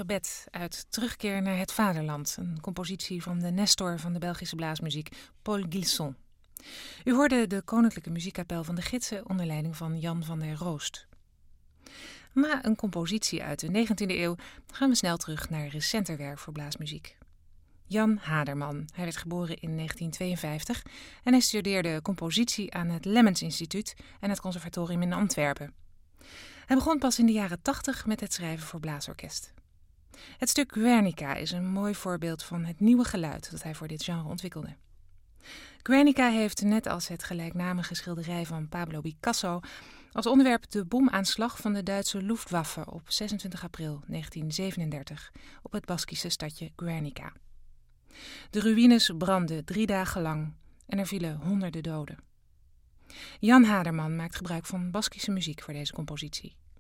gebed uit Terugkeer naar het Vaderland, een compositie van de Nestor van de Belgische blaasmuziek, Paul Gilson. U hoorde de Koninklijke Muziekkapel van de Gidsen onder leiding van Jan van der Roost. Na een compositie uit de 19e eeuw gaan we snel terug naar recenter werk voor blaasmuziek. Jan Haderman. Hij werd geboren in 1952 en hij studeerde compositie aan het Lemmens Instituut en het Conservatorium in Antwerpen. Hij begon pas in de jaren 80 met het schrijven voor blaasorkest. Het stuk Guernica is een mooi voorbeeld van het nieuwe geluid dat hij voor dit genre ontwikkelde. Guernica heeft, net als het gelijknamige schilderij van Pablo Picasso, als onderwerp de bomaanslag van de Duitse Luftwaffe op 26 april 1937 op het Baskische stadje Guernica. De ruïnes brandden 3 dagen lang en er vielen honderden doden. Jan Haderman maakt gebruik van Baskische muziek voor deze compositie.